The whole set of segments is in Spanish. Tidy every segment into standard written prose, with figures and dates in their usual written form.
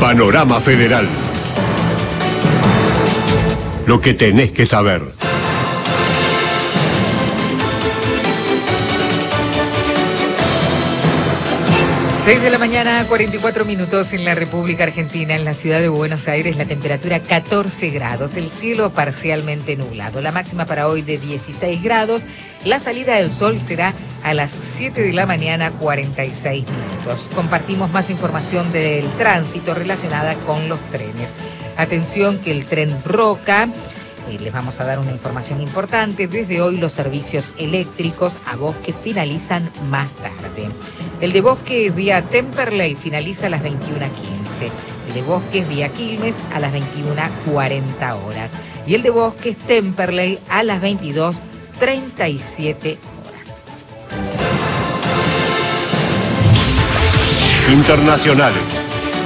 Panorama Federal. Lo que tenés que saber. 6 de la mañana, 44 minutos en la República Argentina. En la ciudad de Buenos Aires la temperatura 14 grados, el cielo parcialmente nublado. La máxima para hoy de 16 grados. La salida del sol será a las 7 de la mañana, 46 minutos. Compartimos más información del tránsito relacionada con los trenes. Atención que el tren Roca... les vamos a dar una información importante. Desde hoy los servicios eléctricos a Bosque finalizan más tarde. El de Bosque vía Temperley finaliza a las 21:15. El de Bosque vía Quilmes a las 21:40 horas. Y el de Bosque Temperley a las 22:37 horas. Internacionales.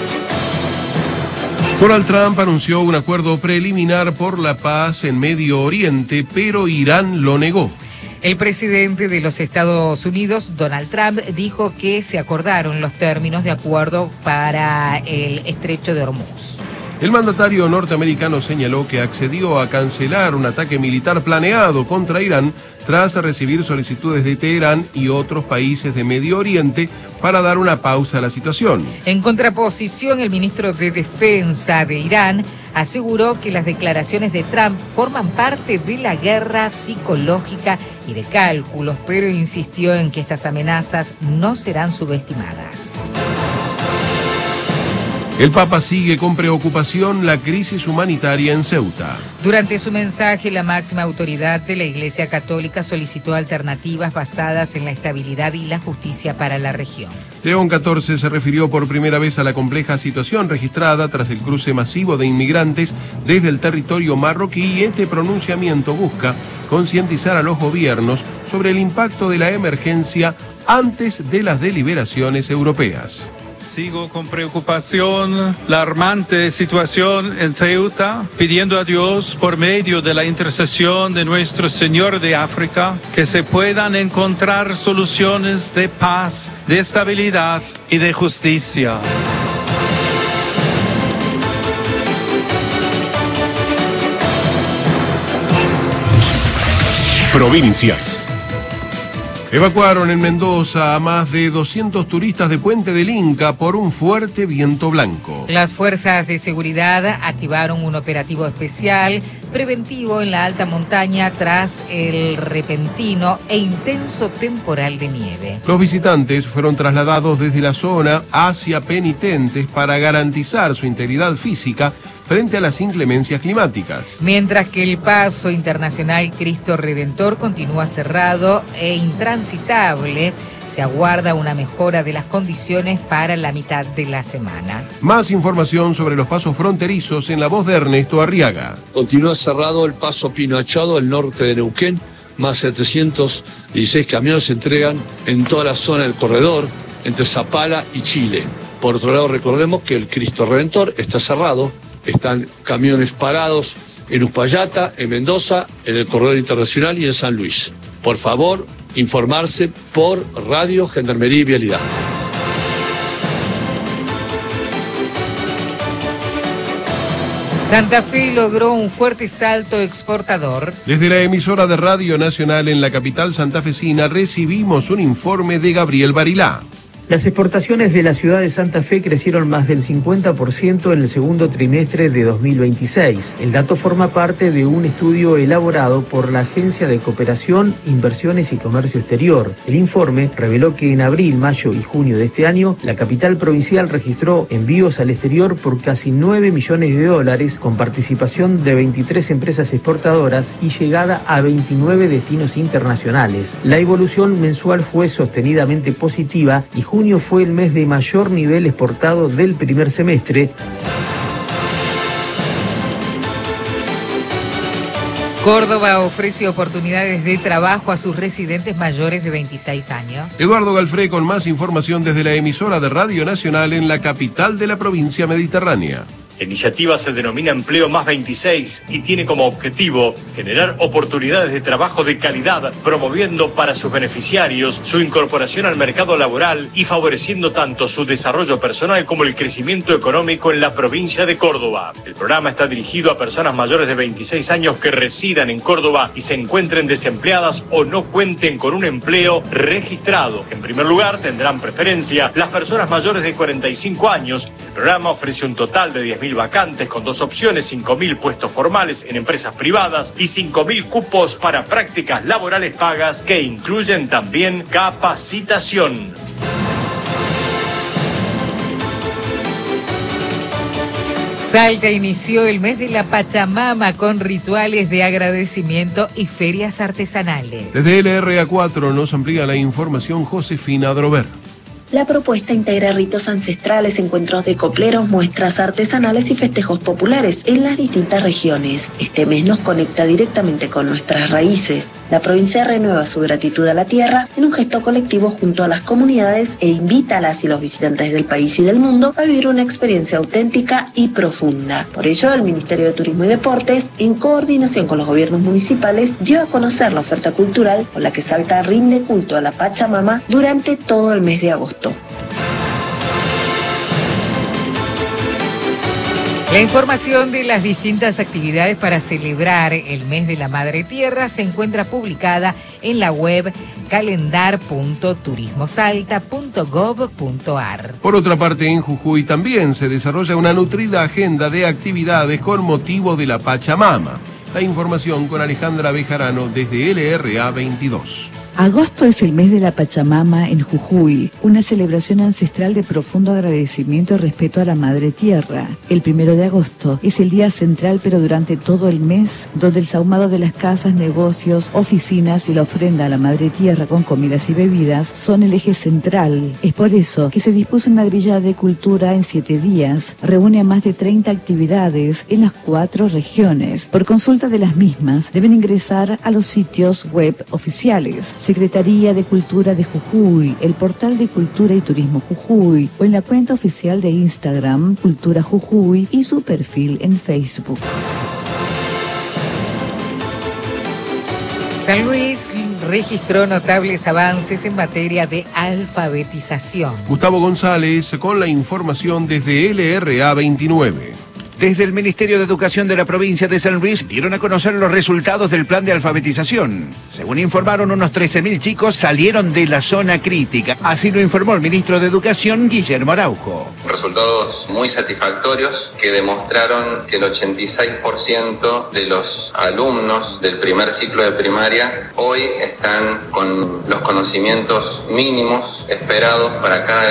Donald Trump anunció un acuerdo preliminar por la paz en Medio Oriente, pero Irán lo negó. El presidente de los Estados Unidos, Donald Trump, dijo que se acordaron los términos de acuerdo para el estrecho de Hormuz. El mandatario norteamericano señaló que accedió a cancelar un ataque militar planeado contra Irán tras recibir solicitudes de Teherán y otros países de Medio Oriente para dar una pausa a la situación. En contraposición, el ministro de Defensa de Irán aseguró que las declaraciones de Trump forman parte de la guerra psicológica y de cálculos, pero insistió en que estas amenazas no serán subestimadas. El Papa sigue con preocupación la crisis humanitaria en Ceuta. Durante su mensaje, la máxima autoridad de la Iglesia Católica solicitó alternativas basadas en la estabilidad y la justicia para la región. León XIV se refirió por primera vez a la compleja situación registrada tras el cruce masivo de inmigrantes desde el territorio marroquí y este pronunciamiento busca concientizar a los gobiernos sobre el impacto de la emergencia antes de las deliberaciones europeas. Sigo con preocupación la alarmante situación en Ceuta, pidiendo a Dios, por medio de la intercesión de nuestro Señor de África, que se puedan encontrar soluciones de paz, de estabilidad y de justicia. Provincias. Evacuaron en Mendoza a más de 200 turistas de Puente del Inca por un fuerte viento blanco. Las fuerzas de seguridad activaron un operativo especial preventivo en la alta montaña tras el repentino e intenso temporal de nieve. Los visitantes fueron trasladados desde la zona hacia Penitentes para garantizar su integridad física frente a las inclemencias climáticas. Mientras que el paso internacional Cristo Redentor continúa cerrado e intransitable, se aguarda una mejora de las condiciones para la mitad de la semana. Más información sobre los pasos fronterizos en la voz de Ernesto Arriaga. Continúa cerrado el paso Pino Achado, al norte de Neuquén. Más 716 camiones se entregan en toda la zona del corredor, entre Zapala y Chile. Por otro lado, recordemos que el Cristo Redentor está cerrado. Están camiones parados en Uspallata, en Mendoza, en el corredor internacional y en San Luis. Por favor, informarse por Radio, Gendarmería y Vialidad. Santa Fe logró un fuerte salto exportador. Desde la emisora de Radio Nacional en la capital santafesina recibimos un informe de Gabriel Barilá. Las exportaciones de la ciudad de Santa Fe crecieron más del 50% en el segundo trimestre de 2026. El dato forma parte de un estudio elaborado por la Agencia de Cooperación, Inversiones y Comercio Exterior. El informe reveló que en abril, mayo y junio de este año, la capital provincial registró envíos al exterior por casi 9 millones de dólares, con participación de 23 empresas exportadoras y llegada a 29 destinos internacionales. La evolución mensual fue sostenidamente positiva y junio fue el mes de mayor nivel exportado del primer semestre. Córdoba ofrece oportunidades de trabajo a sus residentes mayores de 26 años. Eduardo Galfré con más información desde la emisora de Radio Nacional en la capital de la provincia mediterránea. La iniciativa se denomina Empleo Más 26 y tiene como objetivo generar oportunidades de trabajo de calidad, promoviendo para sus beneficiarios su incorporación al mercado laboral y favoreciendo tanto su desarrollo personal como el crecimiento económico en la provincia de Córdoba. El programa está dirigido a personas mayores de 26 años que residan en Córdoba y se encuentren desempleadas o no cuenten con un empleo registrado. En primer lugar, tendrán preferencia las personas mayores de 45 años. El programa ofrece un total de 10.000 vacantes con dos opciones: 5.000 puestos formales en empresas privadas y 5.000 cupos para prácticas laborales pagas que incluyen también capacitación. Salta inició el mes de la Pachamama con rituales de agradecimiento y ferias artesanales. Desde LRA4 nos amplía la información Josefina Drover. La propuesta integra ritos ancestrales, encuentros de copleros, muestras artesanales y festejos populares en las distintas regiones. Este mes nos conecta directamente con nuestras raíces. La provincia renueva su gratitud a la tierra en un gesto colectivo junto a las comunidades e invita a las y los visitantes del país y del mundo a vivir una experiencia auténtica y profunda. Por ello, el Ministerio de Turismo y Deportes, en coordinación con los gobiernos municipales, dio a conocer la oferta cultural con la que Salta rinde culto a la Pachamama durante todo el mes de agosto. La información de las distintas actividades para celebrar el mes de la Madre Tierra se encuentra publicada en la web calendar.turismosalta.gov.ar. Por otra parte, en Jujuy también se desarrolla una nutrida agenda de actividades con motivo de la Pachamama. La información con Alejandra Bejarano desde LRA 22. Agosto es el mes de la Pachamama en Jujuy, una celebración ancestral de profundo agradecimiento y respeto a la Madre Tierra. El 1 de agosto es el día central, pero durante todo el mes, donde el sahumado de las casas, negocios, oficinas y la ofrenda a la Madre Tierra con comidas y bebidas son el eje central. Es por eso que se dispuso una grilla de cultura en 7 días. Reúne a más de 30 actividades en las 4 regiones. Por consulta de las mismas, deben ingresar a los sitios web oficiales: Secretaría de Cultura de Jujuy, el portal de Cultura y Turismo Jujuy, o en la cuenta oficial de Instagram, Cultura Jujuy, y su perfil en Facebook. San Luis registró notables avances en materia de alfabetización. Gustavo González con la información desde LRA 29. Desde el Ministerio de Educación de la provincia de San Luis dieron a conocer los resultados del plan de alfabetización. Según informaron, unos 13.000 chicos salieron de la zona crítica. Así lo informó el ministro de Educación, Guillermo Araujo. Resultados muy satisfactorios que demostraron que el 86% de los alumnos del primer ciclo de primaria hoy están con los conocimientos mínimos esperados para cada